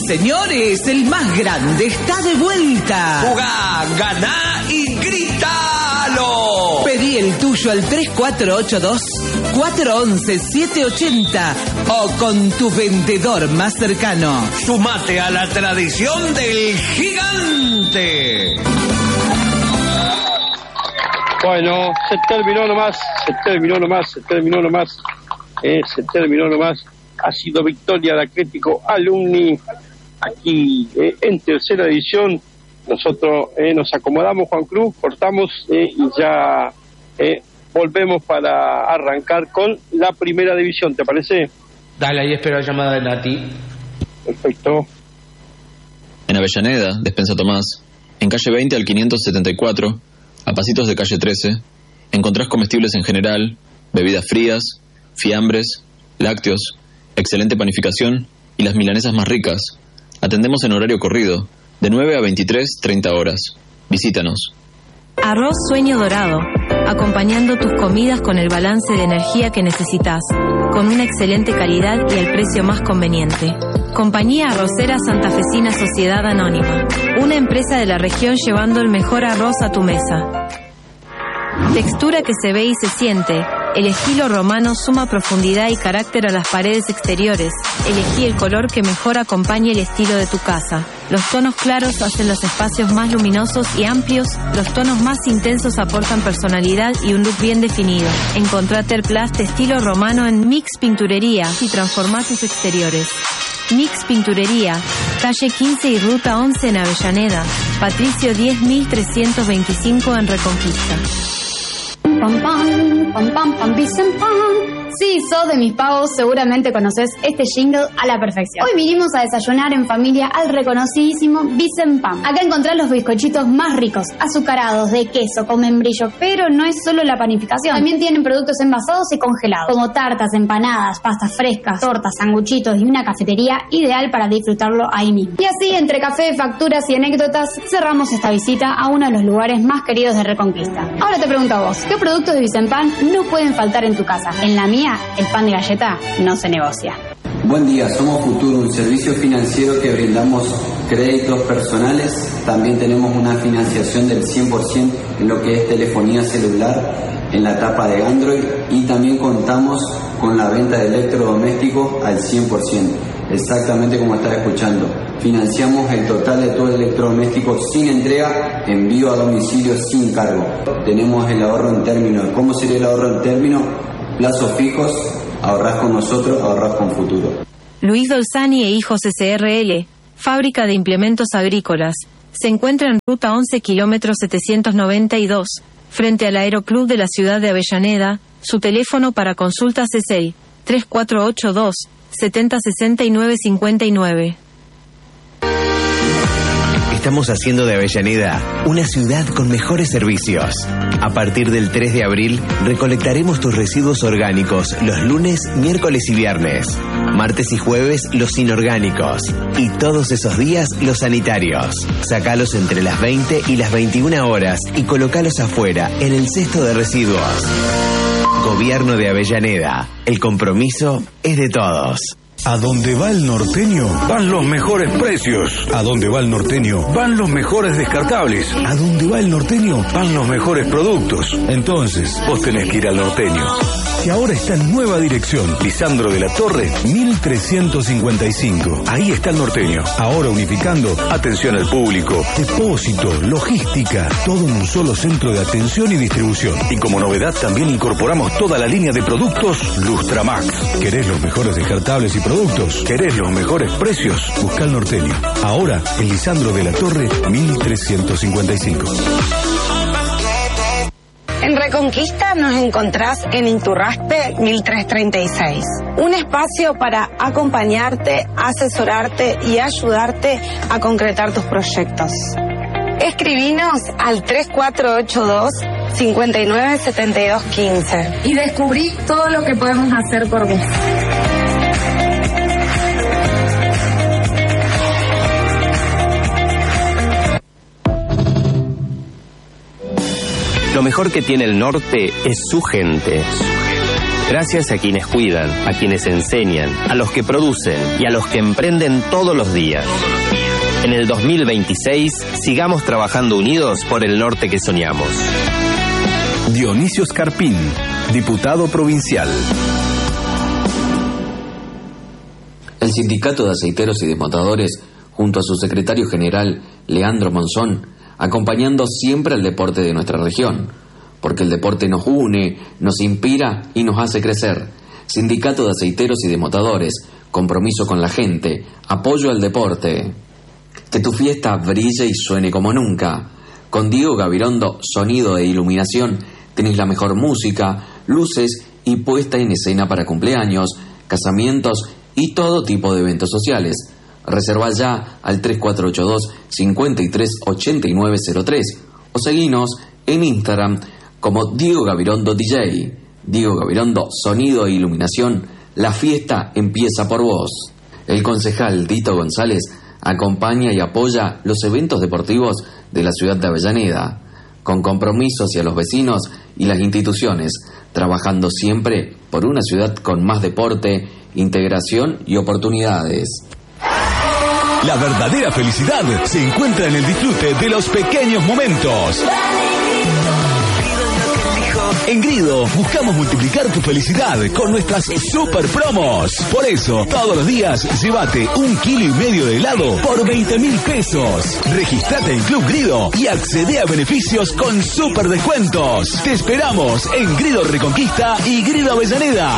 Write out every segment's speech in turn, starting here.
señores, el más grande está de vuelta. Jugá, ganá y grítalo. Pedí el tuyo al 3482-411-780 o con tu vendedor más cercano. Sumate a la tradición del gigante. Bueno, se terminó nomás. Ha sido victoria de Atlético Alumni aquí en tercera edición. Nosotros nos acomodamos, Juan Cruz, cortamos y ya volvemos para arrancar con la primera división, ¿te parece? Dale, ahí espero la llamada de Nati. Perfecto. En Avellaneda, Despensa Tomás, en calle 20 al 574, a pasitos de calle 13, encontrás comestibles en general, bebidas frías, fiambres, lácteos, excelente panificación y las milanesas más ricas. Atendemos en horario corrido, de 9 a 23:30 horas. Visítanos. Arroz Sueño Dorado, acompañando tus comidas con el balance de energía que necesitas, con una excelente calidad y el precio más conveniente. Compañía Arrocera Santafesina Sociedad Anónima, una empresa de la región llevando el mejor arroz a tu mesa. Textura que se ve y se siente. El estilo romano suma profundidad y carácter a las paredes exteriores. Elegí el color que mejor acompañe el estilo de tu casa. Los tonos claros hacen los espacios más luminosos y amplios. Los tonos más intensos aportan personalidad y un look bien definido. Encontrá Terplast estilo romano en Mix Pinturería y transformá tus exteriores. Mix Pinturería, calle 15 y ruta 11 en Avellaneda. Patricio 10.325 en Reconquista. Pam pam, pam pam pam, Vicempam. Si sos de mis pagos, seguramente conoces este jingle a la perfección. Hoy vinimos a desayunar en familia al reconocidísimo Vicempam. Acá encontrás los bizcochitos más ricos, azucarados, de queso, con membrillo, pero no es solo la panificación. También tienen productos envasados y congelados, como tartas, empanadas, pastas frescas, tortas, sanguchitos y una cafetería ideal para disfrutarlo ahí mismo. Y así, entre café, facturas y anécdotas, cerramos esta visita a uno de los lugares más queridos de Reconquista. Ahora te pregunto a vos, ¿qué productos de Vicempam no pueden faltar en tu casa? En la mía, el pan de galleta no se negocia. Buen día, somos Futuro, un servicio financiero que brindamos créditos personales. También tenemos una financiación del 100% en lo que es telefonía celular en la etapa de Android, y también contamos con la venta de electrodomésticos al 100%, exactamente como estás escuchando. Financiamos el total de todo el electrodoméstico sin entrega, envío a domicilio sin cargo. Tenemos el ahorro en términos. ¿Cómo sería el ahorro en términos? Plazos fijos, ahorrás con nosotros, ahorrás con Futuro. Luis Dolzani e Hijos SRL, fábrica de implementos agrícolas. Se encuentra en ruta 11 kilómetros 792, frente al Aeroclub de la ciudad de Avellaneda. Su teléfono para consultas es el 3482 7069 59. Estamos haciendo de Avellaneda una ciudad con mejores servicios. A partir del 3 de abril, recolectaremos tus residuos orgánicos los lunes, miércoles y viernes. Martes y jueves, los inorgánicos. Y todos esos días, los sanitarios. Sacalos entre las 20 y las 21 horas y colocalos afuera, en el cesto de residuos. Gobierno de Avellaneda. El compromiso es de todos. A donde va el norteño, van los mejores precios. A donde va el norteño, van los mejores descartables. A donde va el norteño, van los mejores productos. Entonces, vos tenés que ir al norteño, que ahora está en nueva dirección. Lisandro de la Torre, 1355. Ahí está el norteño. Ahora unificando atención al público, depósito, logística, todo en un solo centro de atención y distribución. Y como novedad también incorporamos toda la línea de productos Lustramax. ¿Querés los mejores descartables y productos? ¿Querés los mejores precios? Busca el norteño. Ahora en Lisandro de la Torre, 1355. En Reconquista nos encontrás en Iturraspe 1336. Un espacio para acompañarte, asesorarte y ayudarte a concretar tus proyectos. Escribinos al 3482 597215 y descubrí todo lo que podemos hacer por vos. Lo mejor que tiene el norte es su gente. Gracias a quienes cuidan, a quienes enseñan, a los que producen y a los que emprenden todos los días. En el 2026, sigamos trabajando unidos por el norte que soñamos. Dionisio Scarpín, diputado provincial. El Sindicato de Aceiteros y Desmontadores, junto a su secretario general, Leandro Monzón, acompañando siempre al deporte de nuestra región, porque el deporte nos une, nos inspira y nos hace crecer. Sindicato de Aceiteros y Desmontadores, compromiso con la gente, apoyo al deporte. Que tu fiesta brille y suene como nunca. Con Diego Gavirondo, sonido e iluminación, tenés la mejor música, luces y puesta en escena para cumpleaños, casamientos y todo tipo de eventos sociales. Reserva ya al 3482-538903 o seguinos en Instagram como Diego Gavirondo DJ. Diego Gavirondo, sonido e iluminación, la fiesta empieza por vos. El concejal Dito González acompaña y apoya los eventos deportivos de la ciudad de Avellaneda, con compromiso hacia los vecinos y las instituciones, trabajando siempre por una ciudad con más deporte, integración y oportunidades. La verdadera felicidad se encuentra en el disfrute de los pequeños momentos. En Grido buscamos multiplicar tu felicidad con nuestras super promos. Por eso, todos los días, llévate 1,5 kilos de helado por 20.000 pesos. Registrate en Club Grido y accede a beneficios con super descuentos. Te esperamos en Grido Reconquista y Grido Avellaneda.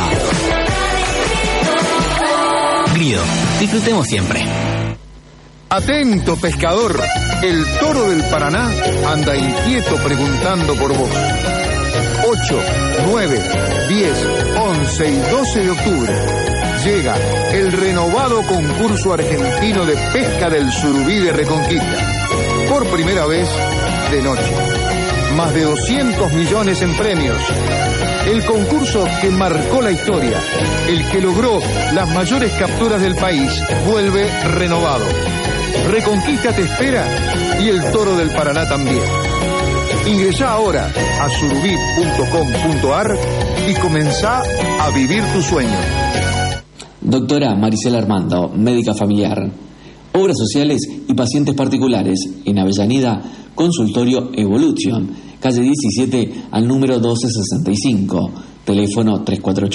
Grido, disfrutemos siempre. Atento, pescador. El toro del Paraná anda inquieto preguntando por vos. 8, 9, 10, 11 y 12 de octubre llega el renovado concurso argentino de pesca del surubí de Reconquista. Por primera vez de noche. Más de 200 millones en premios. El concurso que marcó la historia, el que logró las mayores capturas del país, vuelve renovado. Reconquista te espera y el toro del Paraná también. Ingresá ahora a surubí.com.ar y comenzá a vivir tu sueño. Doctora Maricela Armando, médica familiar. Obras sociales y pacientes particulares. En Avellaneda, consultorio Evolution, calle 17 al número 1265. Teléfono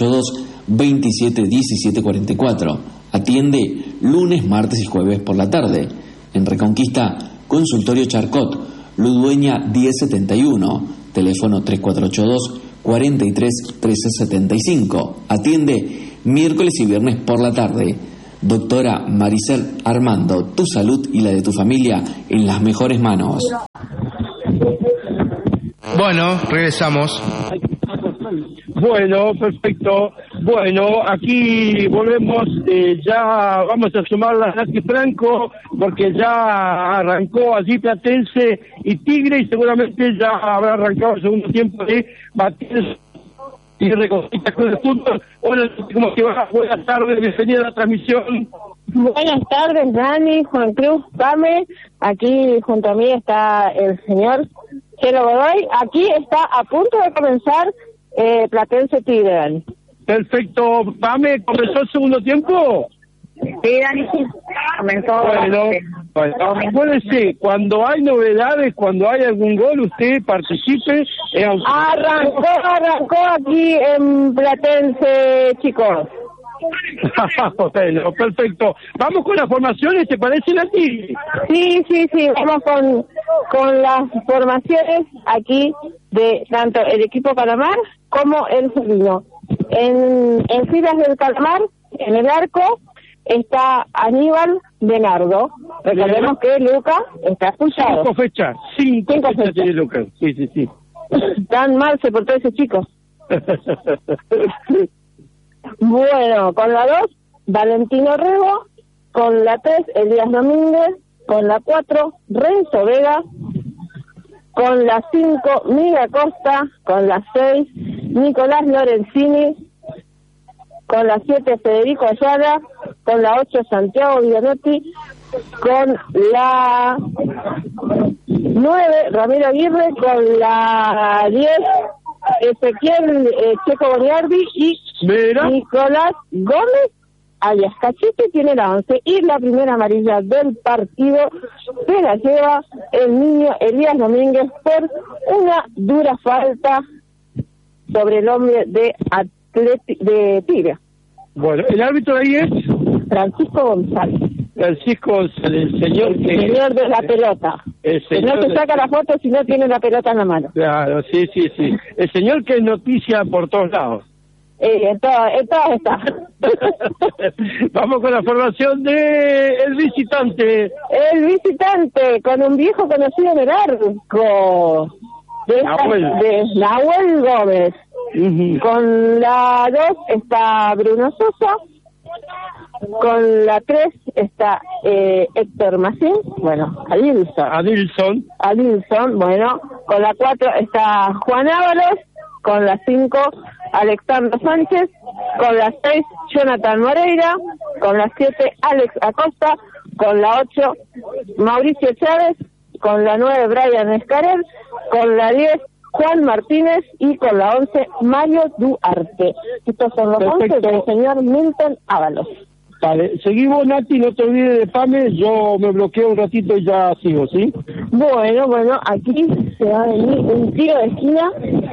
3482-271744. Atiende lunes, martes y jueves por la tarde. En Reconquista, consultorio Charcot, Ludueña 1071, teléfono 3482-431375. Atiende miércoles y viernes por la tarde. Doctora Maricel Armando, tu salud y la de tu familia en las mejores manos. Bueno, regresamos. Bueno, perfecto. Bueno, aquí volvemos, ya vamos a sumar a Nati Franco, porque ya arrancó allí Platense y Tigre, y seguramente ya habrá arrancado el segundo tiempo de Batense y Reconquista con el fútbol. Hola, ¿cómo te va? Buenas tardes, bienvenida a la transmisión. Buenas tardes, Dani, Juan Cruz, Pame. Aquí junto a mí está el señor Chelo Godoy. Aquí está a punto de comenzar Platense Tigre, Dani. Perfecto. Pame, ¿comenzó el segundo tiempo? Sí, Dani, sí. Comenzó. Bueno, acuérdese, cuando hay novedades, cuando hay algún gol, usted participe. Arrancó aquí en Platense, chicos. Bueno, perfecto. Vamos con las formaciones, ¿te parece, Nati? Sí, vamos con las formaciones aquí de tanto el equipo Calamar como el Felino. En filas del Calamar, en el arco, está Aníbal Benardo. Recordemos que Lucas está expulsado. 5 fechas. 5 fechas tiene Lucas. Sí. Tan mal se portó ese chico. Bueno, con la 2, Valentino Rego. Con la 3, Elías Domínguez. Con la 4, Renzo Vega. Con la 5, Miguel Costa. Con la 6, Nicolás Lorenzini. Con la 7, Federico Ayala. Con la 8, Santiago Villanotti. Con la 9, Ramiro Aguirre. Con la 10, Ezequiel Checo Boniardi. Y Mira. Nicolás Gómez, alias Cachete, tiene la 11. Y la primera amarilla del partido se la lleva el niño Elías Domínguez por una dura falta sobre el hombre de Tigre. Bueno, el árbitro ahí es Francisco González. Francisco González, el señor de la pelota. El que no te saca la foto si no tiene la pelota en la mano. Claro, sí. El señor que es noticia por todos lados. En todas está. Vamos con la formación de el visitante. El visitante, con un viejo conocido en el arco. De Nahuel Gómez. Con la 2 está Bruno Sosa. Con la 3 está Héctor Macín, bueno, Adilson, bueno, con la 4 está Juan Ábalos, con la 5 Alexandro Sánchez, con la 6 Jonathan Moreira, con la 7 Alex Acosta, con la 8 Mauricio Chávez, con la 9 Brian Escarel, con la 10 Juan Martínez y con la 11 Mario Duarte. Estos son los 11 del señor Milton Ábalos. Vale, seguimos, Nati, no te olvides de PAME, yo me bloqueo un ratito y ya sigo, ¿sí? Bueno, aquí se va a venir un tiro de esquina.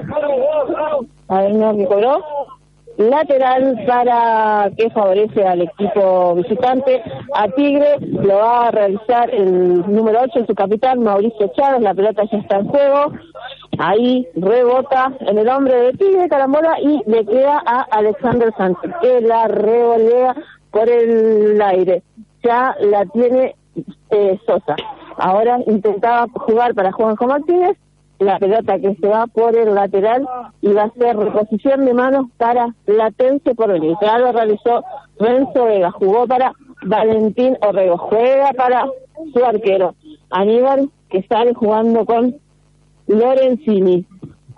A ver, no me cobró. Lateral para que favorece al equipo visitante. A Tigre lo va a realizar el número 8, su capitán, Mauricio Chávez. La pelota ya está en juego. Ahí rebota en el hombre de Tigre, carambola, y le queda a Alexander Sánchez, que la revolea por el aire. Ya la tiene Sosa. Ahora intentaba jugar para Juanjo Martínez, la pelota que se va por el lateral y va a ser reposición de manos para Platense Porvenir. Ya lo realizó Renzo Vega, jugó para Valentín Orrego, juega para su arquero Aníbal, que sale jugando con Lorenzini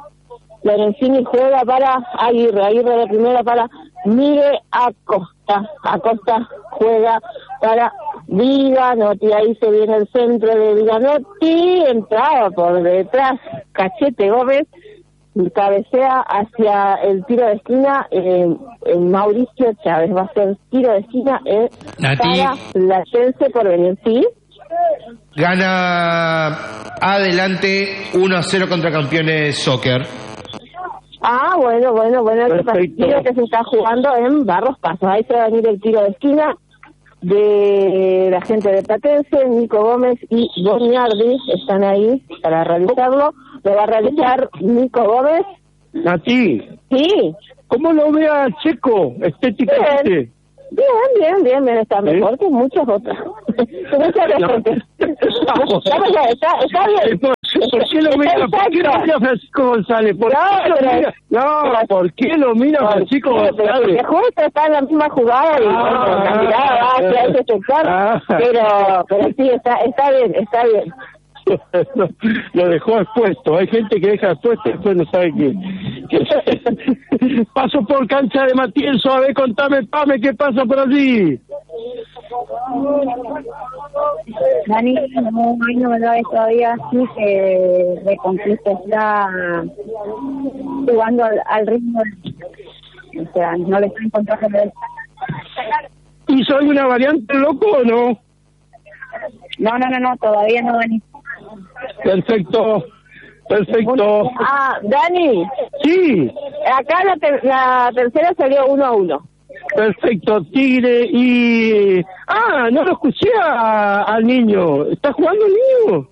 juega para Aguirre de primera para Miguel Acosta juega para Viganotti, ahí se viene el centro de Viganotti, entraba por detrás Cachete Gómez, cabecea hacia el tiro de esquina Mauricio Chávez, va a ser tiro de esquina para Platense Porvenir, ¿sí? Gana adelante 1-0 contra Campeones Soccer. Bueno, este partido que se está jugando en Barros Pasos. Ahí se va a venir el tiro de esquina de la gente de Platense. Nico Gómez y Boniardi están ahí para realizarlo. Lo va a realizar Nico Gómez. Nati. Sí. ¿Cómo lo ve a Checo estéticamente? Bien, está mejor que muchas otras. Está bien. ¿Por qué lo mira Francisco González? ¿Por qué lo mira Francisco González? Porque justo está en la misma jugada y la mirada va hacia ese sector, pero sí, está bien. Lo dejó expuesto. Hay gente que deja expuesto y después no sabe qué. Paso por cancha de Matienzo. A ver, contame, Pame, ¿qué pasa por allí? Dani, no me lo ves todavía, sí que Reconquista está jugando al ritmo, o sea, no le está encontrando. ¿Hizo alguna variante, loco, o no? No, todavía no, Dani. Perfecto. Dani. Sí. Acá la tercera salió 1-1. Perfecto, Tigre y... no lo escuché al niño. ¿Está jugando el niño?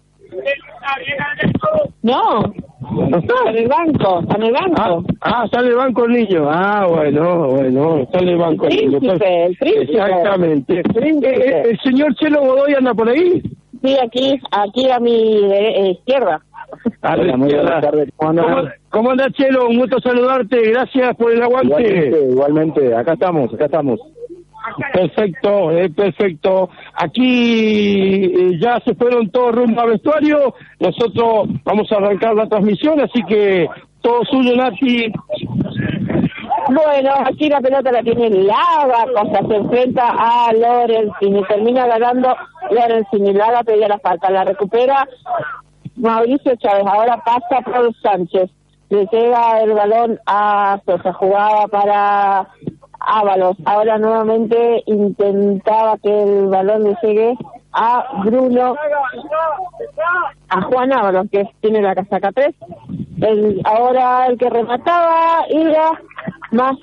No está en el banco. Está en el banco el niño. Bueno, está en el banco el niño. El príncipe. Exactamente. ¿El señor Chelo Godoy anda por ahí? Sí, aquí a mi izquierda. Hola, muy buenas tardes. ¿Cómo anda, Chelo? Un gusto saludarte. Gracias por el aguante. Igualmente. Acá estamos. Perfecto. Aquí ya se fueron todos rumbo al vestuario. Nosotros vamos a arrancar la transmisión, así que todo suyo, Nati. Bueno, aquí la pelota la tiene Laga, se enfrenta a Lorenzini, termina ganando Lorenzini. Laga pedía la falta, la recupera Mauricio Chávez, ahora pasa por Sánchez. le llega el balón a Sosa, jugaba para Ábalos, ahora nuevamente intentaba que el balón le llegue a Bruno, a Juan Ábalos, que tiene la casaca 3. Ahora el que remataba era más,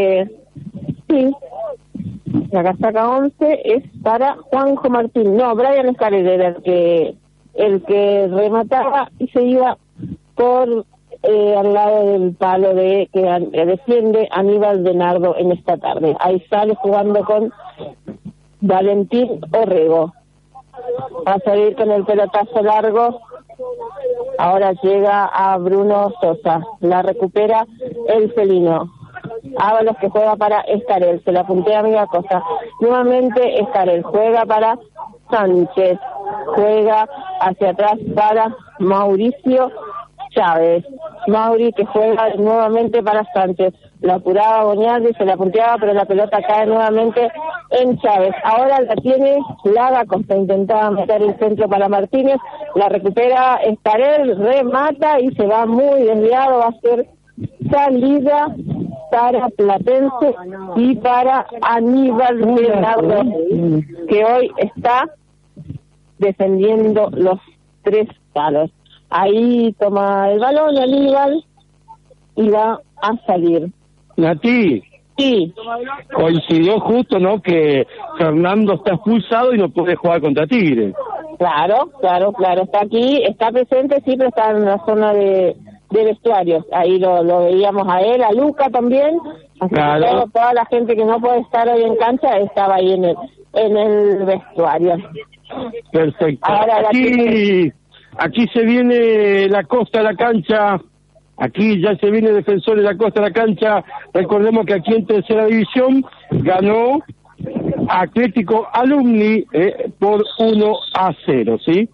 sí, la casaca 11 es para Juanjo Martín, no, Brian Escarel era el que remataba y se iba por al lado del palo que defiende Aníbal Denardo en esta tarde. Ahí sale jugando con Valentín Orrego. Va a salir con el pelotazo largo. Ahora llega a Bruno Sosa. La recupera el felino. Ábalos, que juega para Escarel. Se la puntea Amiga Costa. Nuevamente Escarel. Juega para Sánchez. Juega hacia atrás para Mauricio Chávez. Mauri, que juega nuevamente para Sánchez. La apuraba Boñardi, se la punteaba, pero la pelota cae nuevamente en Chávez. Ahora la tiene Laga Costa. Intentaba meter el centro para Martínez. La recupera Escarel, remata y se va muy desviado. Va a ser salida para Platense y para Aníbal Denardo, que hoy está defendiendo los 3 palos. Ahí toma el balón Aníbal y va a salir. Nati, sí, coincidió justo, ¿no?, que Fernando está expulsado y no puede jugar contra Tigre. Claro, está aquí, está presente, sí, pero está en la zona de vestuarios. Ahí lo veíamos a él, a Luca también. Así claro. Que toda la gente que no puede estar hoy en cancha estaba ahí en el vestuario. Perfecto. Ahora aquí se viene la costa de la cancha. Aquí ya se viene Defensor de la costa de la cancha. Recordemos que aquí en tercera división ganó Atlético Alumni por 1-0, ¿sí?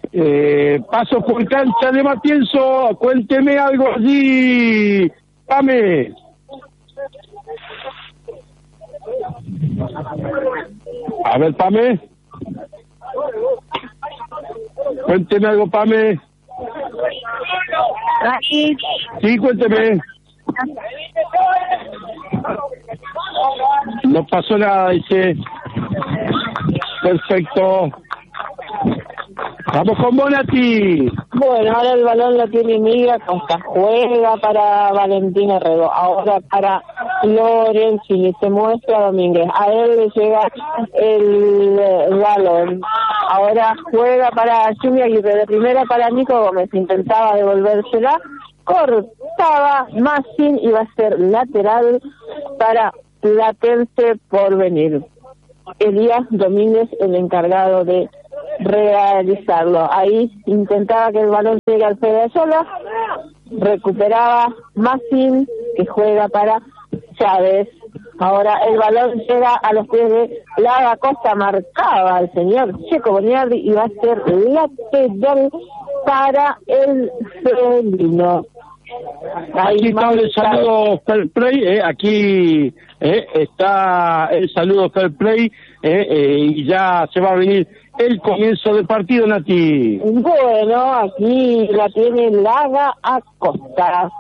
Paso por cancha de Matienzo. Cuénteme algo allí, Pame. A ver, Pame. Cuénteme algo, Pame. Sí, cuénteme. No pasó nada, dice. Perfecto. Vamos con Bonatti. Bueno, ahora el balón lo tiene Miga Costa. Juega para Valentín Herrero. Ahora para Lorenzini. Se muestra Domínguez. A él le llega el balón. Ahora juega para Jimmy Aguirre. De primera para Nico Gómez. Intentaba devolvérsela. Cortaba Massin y va a ser lateral para Platense Porvenir. Elías Domínguez, el encargado de realizarlo. Ahí intentaba que el balón llegue al Fede Sola. Recuperaba Massin, que juega para Chávez. Ahora el balón llega a los pies de Laga Costa. Marcaba al señor Checo Boniardi y va a ser lateral para el felino. Aquí está el saludo Fair Play, aquí está el saludo Fair Play, y ya se va a venir el comienzo del partido, Nati. Bueno, aquí la tiene Laga Acosta.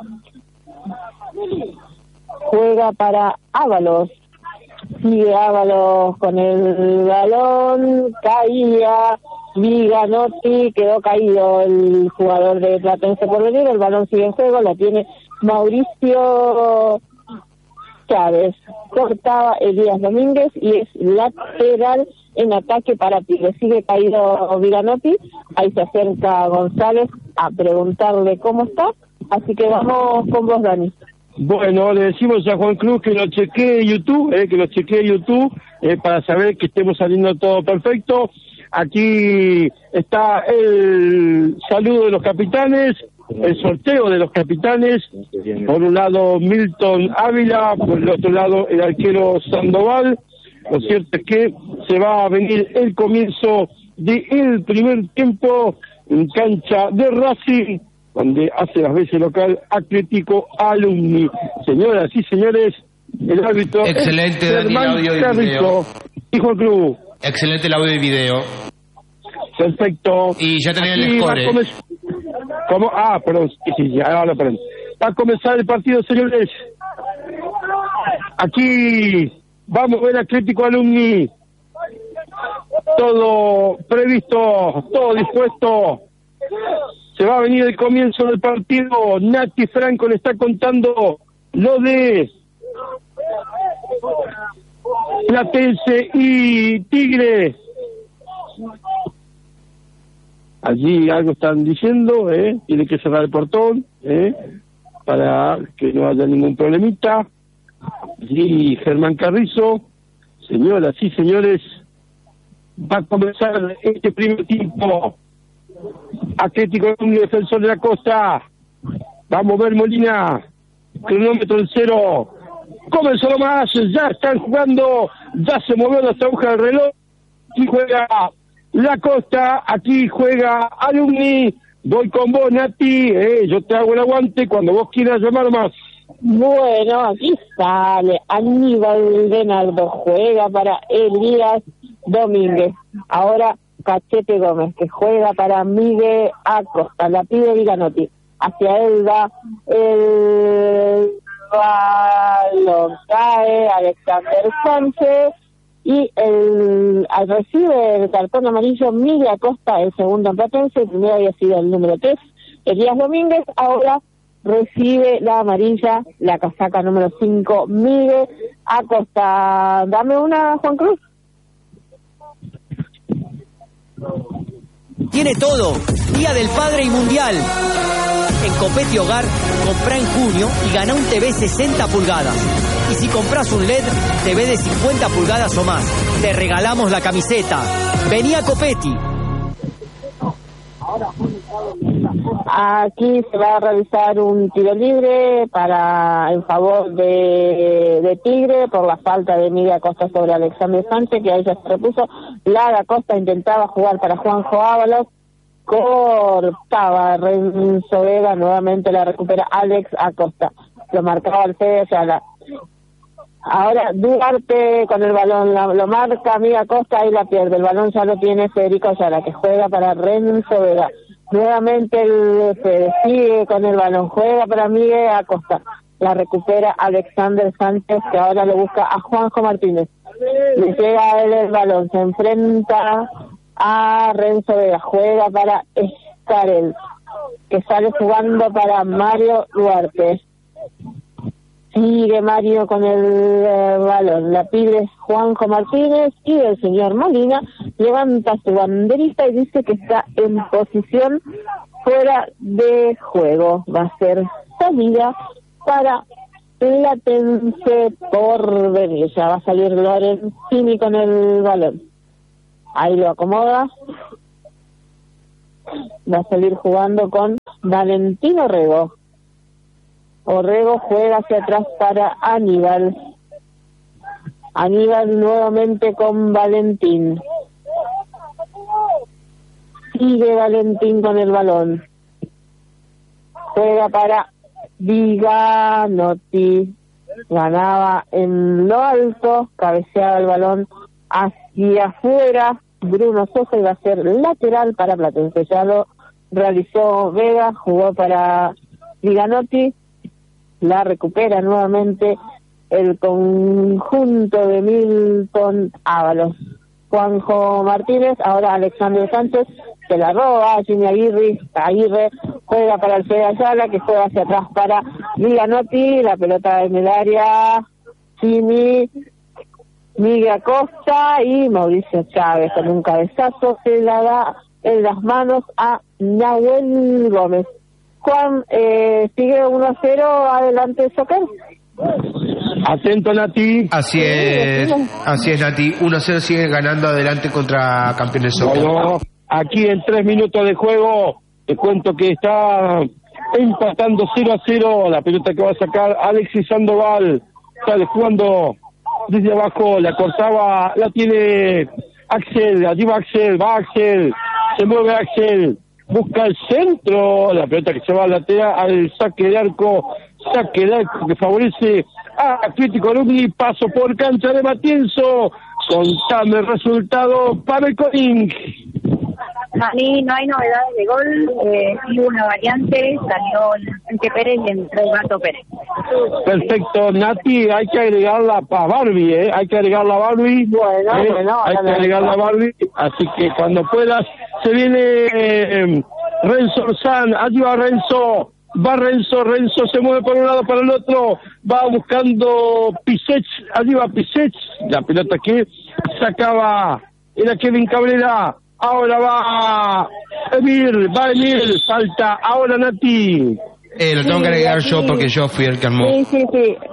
Juega para Ábalos. Sigue Ábalos con el balón. Caía Viganotti, quedó caído el jugador de Platense Porvenir. El balón sigue en juego, la tiene Mauricio Chávez. Cortaba Elías Domínguez y es lateral en ataque para Tigre. Sigue caído Viganotti. Ahí se acerca González a preguntarle cómo está. Así que vamos con vos, Dani. Bueno, le decimos a Juan Cruz que lo chequee YouTube, para saber que estemos saliendo todo perfecto. Aquí está el saludo de los capitanes, el sorteo de los capitanes. Por un lado Milton Ávila, por el otro lado el arquero Sandoval. Lo cierto es que se va a venir el comienzo del primer tiempo en cancha de Racing, donde hace las veces local Atlético Alumni. Señoras y señores, el árbitro excelente, es Dani, el audio y video. Hijo Cruz. Excelente el audio y video. Perfecto. Y ya tenía el score. ¿Cómo? Ah, perdón, sí, ya ahora perdón. Va a comenzar el partido, señores. Aquí vamos a ver Atlético Alumni. Todo previsto, todo dispuesto. Se va a venir el comienzo del partido. Nati Franco le está contando lo de Platense y Tigre. Allí algo están diciendo, tiene que cerrar el portón, para que no haya ningún problemita. Allí Germán Carrizo. Señoras y señores, va a comenzar este primer tiempo. Atlético Alumni, Defensor de la Costa. Vamos a ver Molina. Cronómetro en 0. Comenzó nomás, ya están jugando, ya se movió la aguja del reloj. Y juega la Costa, aquí juega Alumni. Voy con vos, Nati, yo te hago el aguante cuando vos quieras llamar más. Bueno, aquí sale Aníbal Bernardo, juega para Elías Domínguez. Ahora Cachete Gómez, que juega para Miguel Acosta, la pide Viganotti. Hacia él va el balón, cae Alexander Sánchez y recibe el cartón amarillo Miguel Acosta, el segundo en Platense. El primero había sido el número 3, Elías Domínguez. Ahora recibe la amarilla, la casaca número 5, Miguel Acosta. Dame una, Juan Cruz. Tiene todo, Día del Padre y Mundial. En Copeti Hogar, comprá en junio y gana un TV 60 pulgadas. Y si compras un LED, TV de 50 pulgadas o más. Te regalamos la camiseta. Vení a Copeti. Aquí se va a realizar un tiro libre en favor de Tigre por la falta de Miguel Acosta sobre Alexander Sánchez, que ahí ya se repuso. Lara Acosta intentaba jugar para Juanjo Ábalos, cortaba Renzo Vega, nuevamente la recupera Alex Acosta, lo marcaba el Fede Ayala. Ahora Duarte con el balón, lo marca Miguel Acosta y la pierde. El balón ya lo tiene Federico Ayala, que juega para Renzo Vega. Nuevamente el Fede sigue con el balón, juega para Miguel Acosta, la recupera Alexander Sánchez, que ahora lo busca a Juanjo Martínez. Le llega a él el balón, se enfrenta a Renzo Vega, juega para Escarel, que sale jugando para Mario Duarte. Sigue Mario con el balón, la pide Juanjo Martínez y el señor Molina levanta su banderita y dice que está en posición fuera de juego. Va a ser salida para Platense por venir. Ya va a salir Lorenzini con el balón. Ahí lo acomoda. Va a salir jugando con Valentino Orrego. Orrego juega hacia atrás para Aníbal. Aníbal nuevamente con Valentín. Sigue Valentín con el balón. Juega para Viganotti. Ganaba en lo alto, cabeceaba el balón hacia afuera. Bruno Sosa iba a ser lateral para Platense. Ya lo realizó Vega, jugó para Viganotti. La recupera nuevamente el conjunto de Milton Ábalos. Juanjo Martínez, ahora Alexander Sánchez, se la roba, Jimmy Aguirre juega para el Fede Ayala, que juega hacia atrás para Viganotti, la pelota en el área, Jimmy, Miguel Acosta y Mauricio Chávez con un cabezazo, se la da en las manos a Nahuel Gómez. Juan, sigue 1-0, adelante Soccer. Atento, Nati. Así es, Nati. 1-0 sigue ganando adelante contra Campeones Soccer. Bueno, aquí en 3 minutos de juego, te cuento que está empatando 0-0. La pelota que va a sacar Alexis Sandoval. Sale jugando desde abajo, la cortaba, la tiene Axel. Allí va Axel, se mueve Axel. Busca el centro, la pelota que se va a lateral al saque de arco que favorece a Atlético Alumni. Paso por cancha de Matienzo. Contame el resultado para el Coring. Dani, no hay novedades de gol. Hubo una variante, salió Enrique Pérez y entró Gato Pérez. Perfecto, Nati, hay que agregarla a Barbie, hay que agregarla a Barbie. Bueno, hay que agregarla a Barbie, así que cuando puedas, se viene Renzo Orsán, allí va Renzo. Va Renzo se mueve por un lado para el otro, va buscando Pisech, allí va Pisech, la pelota que sacaba, era Kevin Cabrera, ahora va Emir, falta, ahora Nati. Lo tengo que agregar yo porque yo fui el que armó. Sí.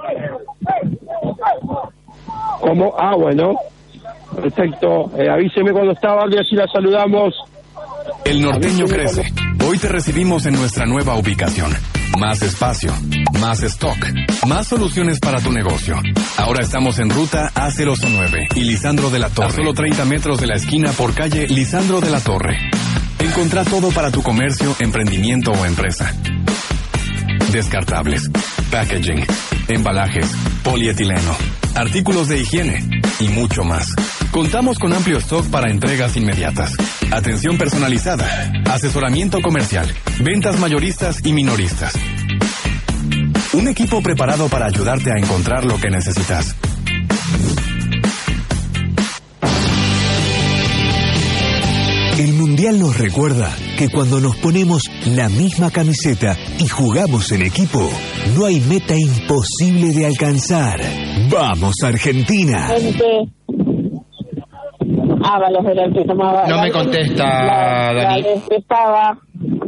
¿Cómo? Ah, bueno, perfecto, avíseme cuando está Barbie, así la saludamos. El norteño crece. Hoy te recibimos en nuestra nueva ubicación. Más espacio, más stock, más soluciones para tu negocio. Ahora estamos en ruta A009 y Lisandro de la Torre. A solo 30 metros de la esquina por calle Lisandro de la Torre. Encontrá todo para tu comercio, emprendimiento o empresa. Descartables, packaging, embalajes, polietileno, artículos de higiene y mucho más. Contamos con amplio stock para entregas inmediatas, atención personalizada, asesoramiento comercial, ventas mayoristas y minoristas. Un equipo preparado para ayudarte a encontrar lo que necesitas. El Mundial nos recuerda que cuando nos ponemos la misma camiseta y jugamos en equipo, no hay meta imposible de alcanzar. ¡Vamos, Argentina! Ábalos era el que tomaba. No me contesta, Dani. Estaba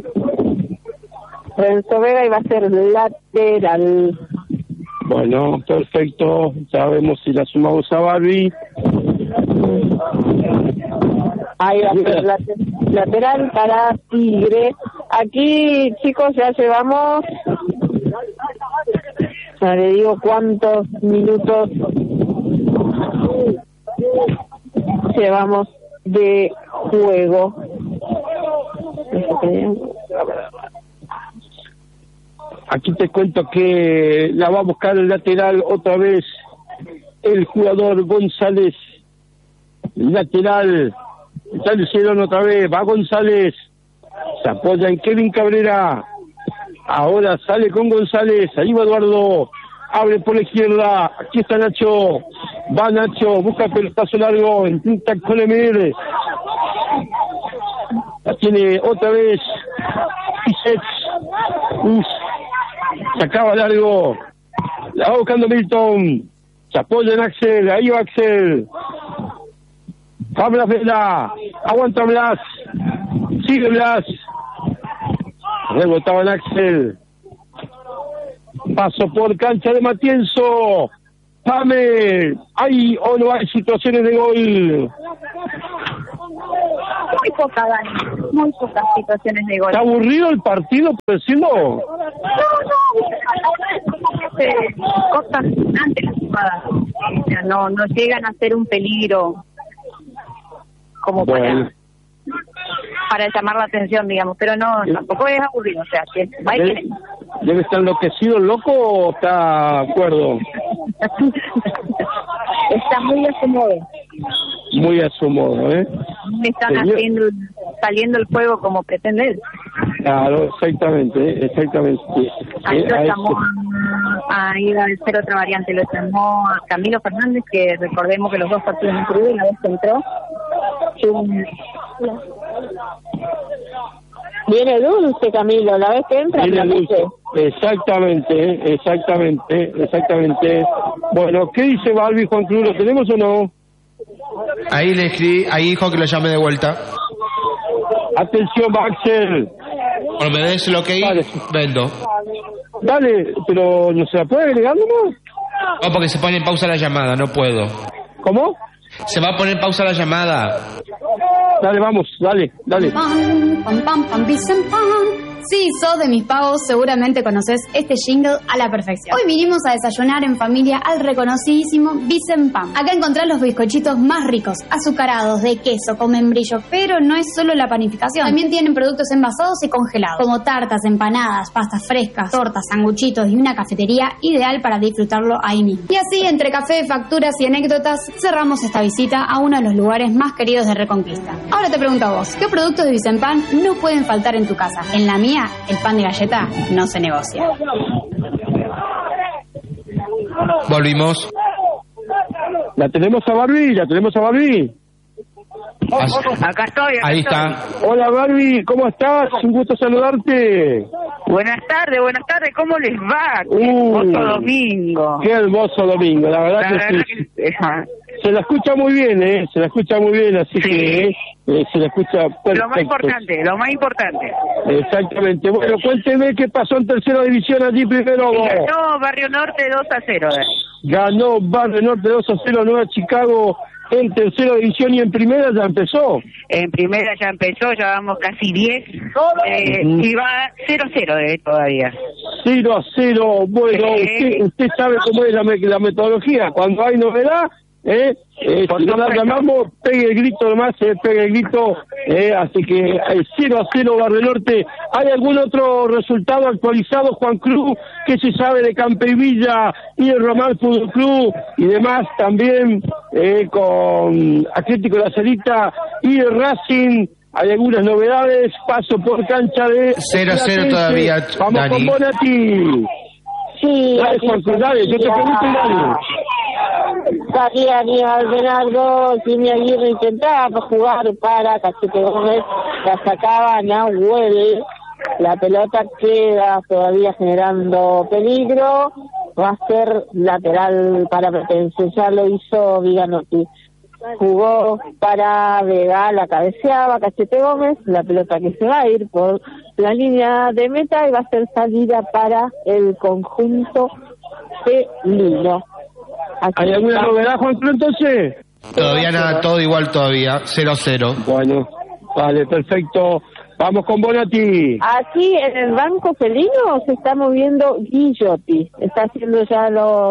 Renzo Vega, iba a ser lateral. Bueno, perfecto. Ya vemos si la sumamos a Barbie. Ahí va a ser lateral para Tigre. Aquí, chicos, ya llevamos, ya le digo cuántos minutos llevamos de juego. Aquí te cuento que la va a buscar el lateral otra vez el jugador González. Lateral. Está el Cerón otra vez. Va González. Se apoya en Kevin Cabrera. Ahora sale con González. Ahí va Eduardo. Abre por la izquierda. Aquí está Nacho. Va Nacho. Busca el pelotazo largo. Intenta con Emir. La tiene otra vez Pisech. Sacaba largo. La va buscando Milton. Se apoya en Axel. Ahí va Axel. Va Blas Vela. Aguanta Blas. Sigue Blas. Rebotaba en Axel. Paso por cancha de Matienzo. Pame. ¿Hay o no hay situaciones de gol? Muy pocas, Dani. Muy pocas situaciones de gol. ¿Está aburrido el partido, por decirlo? No. Cosas antes las jugadas. O sea, no llegan a ser un peligro como para llamar la atención, digamos, pero no, tampoco es aburrido, o sea, que va y viene. ¿Debe estar enloquecido el loco o está acuerdo? Está muy a su modo. Muy a su modo, ¿eh? Están saliendo el juego como pretende él. Claro, exactamente. Ahí lo llamó, ahí va a ser otra variante, lo llamó a Camilo Fernández, que recordemos que los dos partidos en Perú y la vez que entró. Viene dulce, Camilo, la vez que entra. Viene dulce. Exactamente. Bueno, ¿qué dice Barbie, Juan Cruz? ¿Lo tenemos o no? Ahí le escribí, ahí dijo que lo llame de vuelta. Atención, Axel. Cuando me des lo que vendo. Dale, pero ¿no se la puede agregar nomás? No, porque se pone en pausa la llamada, no puedo. ¿Cómo? Se va a poner en pausa la llamada. Dale, vamos, dale. Pam, pam, pam, pam, pan. Si sos de mis pagos, seguramente conoces este jingle a la perfección. Hoy vinimos a desayunar en familia al reconocidísimo Vicen Pan. Acá encontrás los bizcochitos más ricos, azucarados, de queso, con membrillo, pero no es solo la panificación. También tienen productos envasados y congelados, como tartas, empanadas, pastas frescas, tortas, sanguchitos y una cafetería ideal para disfrutarlo ahí mismo. Y así, entre café, facturas y anécdotas, cerramos esta visita a uno de los lugares más queridos de Reconquista. Ahora te pregunto a vos, ¿qué productos de Vicen Pan no pueden faltar en tu casa? En la mía, el pan de galleta no se negocia. Volvimos. La tenemos a Barbie. Acá estoy. Ahí está. Hola Barbie, ¿cómo estás? Un gusto saludarte. Buenas tardes, ¿cómo les va? Qué hermoso domingo. Qué hermoso domingo, la verdad que sí. Se la escucha muy bien, así que se la escucha perfecto. Lo más importante. Exactamente. Bueno, cuénteme qué pasó en tercera división allí primero. Ganó Barrio Norte 2-0. Ganó Barrio Norte 2-0 Nueva Chicago en tercera división, y en primera ya empezó. En primera ya empezó, ya vamos casi 10. Y va 0-0 todavía. 0-0, bueno, usted sabe cómo es la metodología. Cuando hay novedad, si no la llamamos, pegue el grito nomás, pegue el grito, así que 0-0 Barrio Norte. ¿Hay algún otro resultado actualizado, Juan Cruz? ¿Qué se sabe de Campeivilla y el Román Fútbol Club y demás? También con Atlético La Salita y el Racing. Hay algunas novedades. Paso por cancha de 0-0 todavía. Vamos, Dani. Con Bonatti. Sí, dale, Juan Cruz, dale, yo te pregunto y dale. Salía Aníbal Bernardo, Jimmy Aguirre intentaba jugar para Cachete Gómez, la sacaba Nahuel, la pelota queda todavía generando peligro, va a ser lateral para Platense, ya lo hizo Viganotti. Jugó para Vega, la cabeceaba Cachete Gómez, la pelota que se va a ir por la línea de meta y va a ser salida para el conjunto felino. ¿Hay alguna novedad, Juan Cruz, entonces? Todavía nada, todo igual todavía, 0-0. Bueno, vale, perfecto. Vamos con Bonatti. Aquí en el banco felino se está moviendo Guillotti, está haciendo ya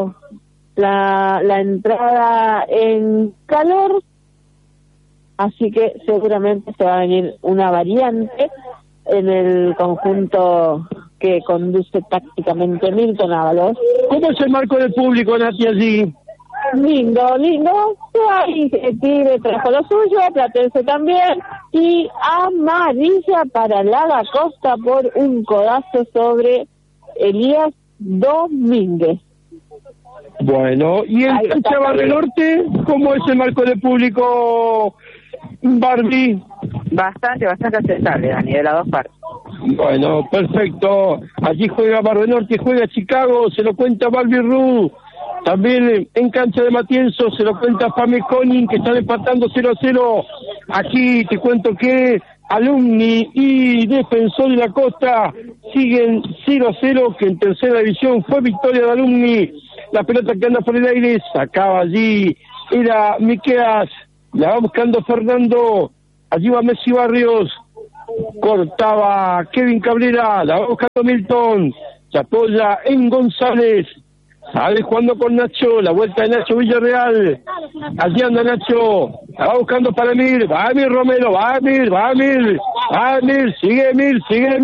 la entrada en calor, así que seguramente se va a venir una variante en el conjunto que conduce tácticamente Milton Ábalos. ¿Cómo es el marco del público, Nati, allí? Lindo. Ahí Tigre trajo lo suyo, Platense también, y amarilla para Lara Costa por un codazo sobre Elías Domínguez. Bueno, ¿y el cancha Barrio Norte? ¿Cómo es el marco del público, Barbie? Bastante aceptable, Dani, de las dos partes. Bueno, perfecto. Allí juega Barrio Norte, juega Chicago, se lo cuenta Barbie Ru. También en cancha de Matienzo se lo cuenta Pame Conin, que están empatando 0-0. Aquí te cuento que Alumni y Defensor de la Costa siguen 0-0, que en tercera división fue victoria de Alumni. La pelota que anda por el aire, sacaba allí, era Miqueas, la va buscando Fernando, allí va Messi Barrios, cortaba Kevin Cabrera, la va buscando Milton, se apoya en González, sale jugando con Nacho, la vuelta de Nacho Villarreal, allí anda Nacho, la va buscando para Emir, va Emir Romero, va Emir, sigue Emir,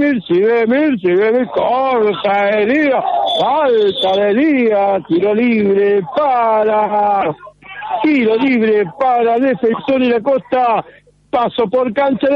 corta Elías, falta de Elías, tiro libre para Defensor de la Costa, paso por cancha de